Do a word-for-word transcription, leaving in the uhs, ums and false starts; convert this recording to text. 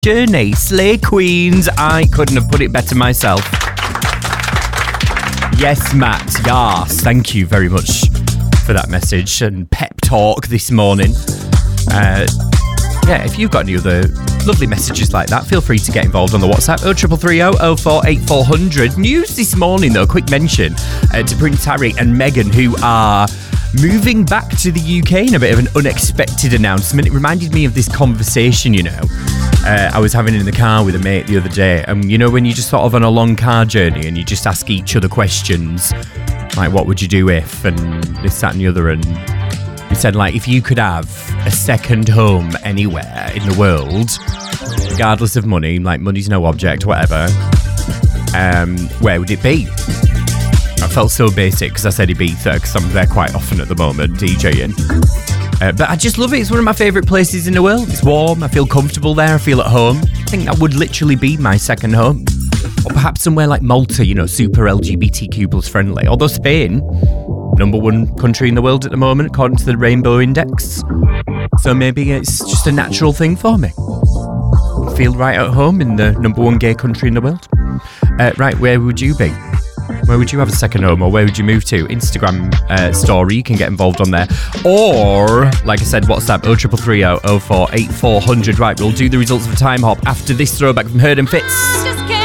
Journey, Slay Queens. I couldn't have put it better myself. Yes, Matt. Yes. Thank you very much for that message and pep talk this morning. Uh, yeah, if you've got any other lovely messages like that, feel free to get involved on the WhatsApp oh three three three oh oh four eight four hundred. News this morning, though, quick mention uh, to Prince Harry and Meghan, who are moving back to the U K in a bit of an unexpected announcement. It reminded me of this conversation, you know, uh, I was having in the car with a mate the other day. And, you know, when you're just sort of on a long car journey and you just ask each other questions, like, what would you do if, and this, that and the other. And we said, like, if you could have a second home anywhere in the world, regardless of money, like money's no object, whatever, um, where would it be? I felt so basic because I said Ibiza because I'm there quite often at the moment, DJing. Uh, but I just love it. It's one of my favourite places in the world. It's warm. I feel comfortable there. I feel at home. I think that would literally be my second home. Or perhaps somewhere like Malta, you know, super L G B T Q plus friendly. Although Spain, number one country in the world at the moment, according to the Rainbow Index. So maybe it's just a natural thing for me. I feel right at home in the number one gay country in the world. Uh, right, where would you be? Where would you have a second home, or where would you move to? Instagram uh, story, you can get involved on there. Or, like I said, WhatsApp oh three three three oh oh four eight four hundred. Right, we'll do the results of a time hop after this throwback from Heard and Fitz.